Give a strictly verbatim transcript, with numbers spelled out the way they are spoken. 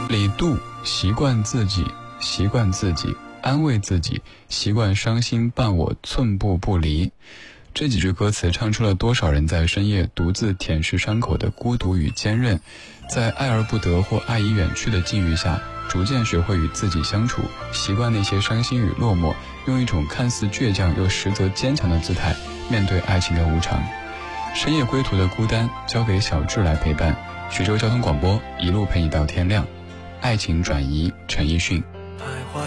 李杜习惯自己，习惯自己，安慰自己，习惯伤心伴我寸步不离。这几句歌词唱出了多少人在深夜独自舔舐伤口的孤独与坚韧，在爱而不得或爱已远去的境遇下，逐渐学会与自己相处，习惯那些伤心与落寞，用一种看似倔强又实则坚强的姿态面对爱情的无常。深夜归途的孤单交给小智来陪伴。徐州交通广播，一路陪你到天亮。爱情转移，陈奕迅。